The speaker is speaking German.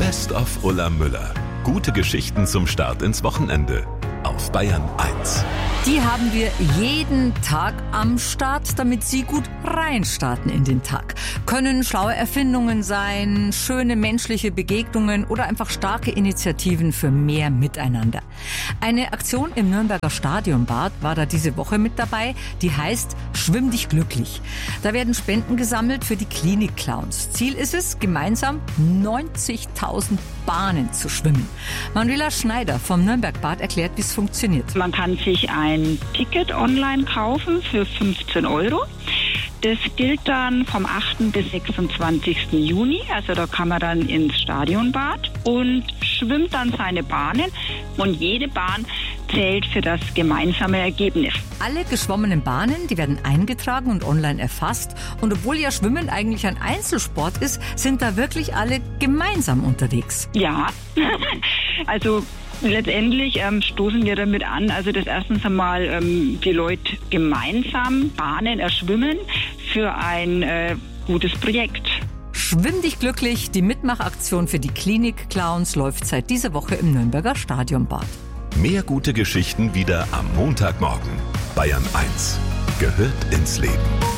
Best of Ulla Müller. Gute Geschichten zum Start ins Wochenende auf Bayern 1. Die haben wir jeden Tag am Start, damit Sie gut reinstarten in den Tag. Können schlaue Erfindungen sein, schöne menschliche Begegnungen oder einfach starke Initiativen für mehr Miteinander. Eine Aktion im Nürnberger Stadionbad war da diese Woche mit dabei, die heißt Schwimm dich glücklich. Da werden Spenden gesammelt für die Klinik-Clowns. Ziel ist es, gemeinsam 90.000 Bahnen zu schwimmen. Manuela Schneider vom Nürnbergbad erklärt, wie es funktioniert. Man kann sich ein Ticket online kaufen für 15 €. Das gilt dann vom 8. bis 26. Juni. Also da kann man dann ins Stadionbad und schwimmt dann seine Bahnen. Und jede Bahn zählt für das gemeinsame Ergebnis. Alle geschwommenen Bahnen, die werden eingetragen und online erfasst. Und obwohl ja Schwimmen eigentlich ein Einzelsport ist, sind da wirklich alle gemeinsam unterwegs. Ja, also letztendlich stoßen wir damit an, also das erstens einmal die Leute gemeinsam Bahnen erschwimmen für ein gutes Projekt. Schwimm dich glücklich, die Mitmachaktion für die Klinik-Clowns läuft seit dieser Woche im Nürnberger Stadionbad. Mehr gute Geschichten wieder am Montagmorgen. Bayern 1 gehört ins Leben.